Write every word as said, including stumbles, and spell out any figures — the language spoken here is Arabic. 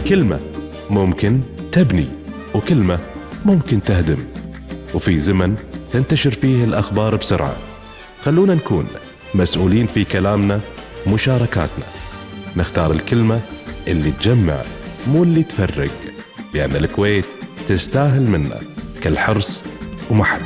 كلمة ممكن تبني وكلمة ممكن تهدم، وفي زمن تنتشر فيه الأخبار بسرعة. خلونا نكون مسؤولين في كلامنا ومشاركاتنا، نختار الكلمة اللي تجمع مو اللي تفرق، لأن الكويت تستاهل منا كل حرص ومحبة.